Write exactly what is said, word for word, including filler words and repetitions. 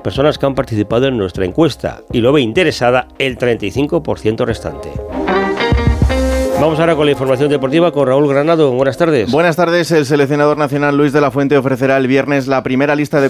personas que han participado en nuestra encuesta y lo ve interesada el treinta y cinco por ciento restante. Vamos ahora con la información deportiva con Raúl Granado. Buenas tardes. Buenas tardes. El seleccionador nacional Luis de la Fuente ofrecerá el viernes la primera lista de